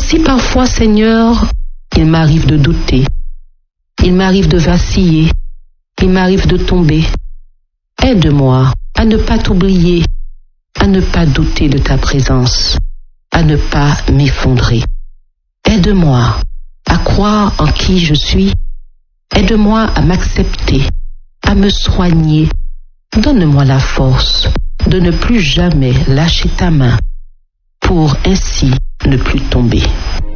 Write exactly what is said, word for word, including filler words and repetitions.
si parfois, Seigneur, il m'arrive de douter, il m'arrive de vaciller, il m'arrive de tomber, aide-moi à ne pas t'oublier, à ne pas douter de ta présence, à ne pas m'effondrer. Aide-moi à croire en qui je suis, aide-moi à m'accepter, à me soigner. Donne-moi la force de ne plus jamais lâcher ta main pour ainsi ne plus tomber.